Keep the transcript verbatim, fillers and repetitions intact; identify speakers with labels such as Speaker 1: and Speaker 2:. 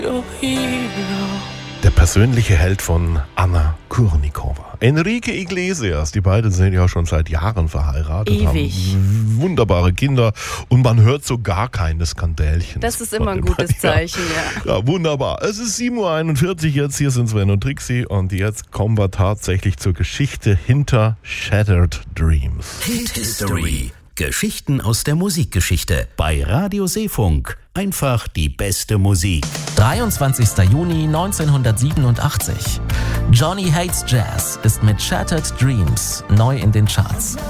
Speaker 1: your hero.
Speaker 2: Der persönliche Held von Anna Kurnikova. Enrique Iglesias, die beiden sind ja schon seit Jahren verheiratet,
Speaker 1: Ewig.
Speaker 2: haben wunderbare Kinder und man hört so gar keine Skandälchen.
Speaker 1: Das ist immer ein gutes Zeichen, ja.
Speaker 2: Ja, wunderbar. Es ist sieben Uhr einundvierzig jetzt, hier sind Sven und Trixie und jetzt kommen wir tatsächlich zur Geschichte hinter Shattered Dreams.
Speaker 3: Hit History. Geschichten aus der Musikgeschichte bei Radio Seefunk. Einfach die beste Musik.
Speaker 4: dreiundzwanzigster Juni neunzehnhundertsiebenundachtzig. Johnny Hates Jazz ist mit Shattered Dreams neu in den Charts.